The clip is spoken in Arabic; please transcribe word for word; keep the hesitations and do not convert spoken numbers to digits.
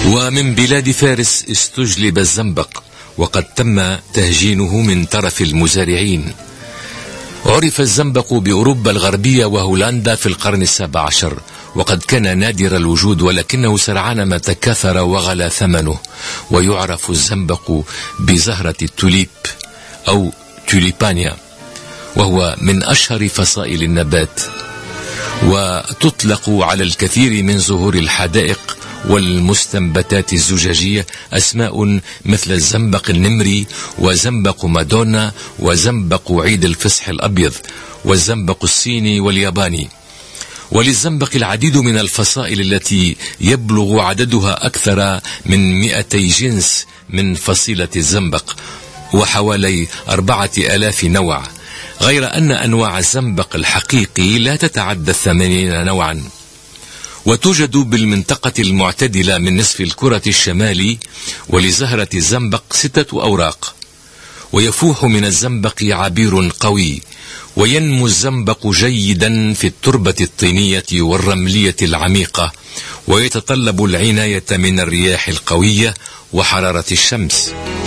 ومن بلاد فارس استجلب الزنبق، وقد تم تهجينه من طرف المزارعين. عرف الزنبق بأوروبا الغربية وهولندا في القرن السابع عشر، وقد كان نادر الوجود، ولكنه سرعان ما تكاثر وغلى ثمنه. ويعرف الزنبق بزهرة التوليب أو توليبانيا، وهو من أشهر فصائل النبات، وتطلق على الكثير من زهور الحدائق والمستنبتات الزجاجية أسماء مثل الزنبق النمري، وزنبق مادونا، وزنبق عيد الفصح الأبيض، والزنبق الصيني والياباني. وللزنبق العديد من الفصائل التي يبلغ عددها أكثر من مئتي جنس من فصيلة الزنبق، وحوالي أربعة آلاف نوع، غير أن أنواع الزنبق الحقيقي لا تتعدى الثمانين نوعا. وتوجد بالمنطقة المعتدلة من نصف الكرة الشمالي. ولزهرة الزنبق ستة أوراق، ويفوح من الزنبق عبير قوي. وينمو الزنبق جيدا في التربة الطينية والرملية العميقة، ويتطلب العناية من الرياح القوية وحرارة الشمس.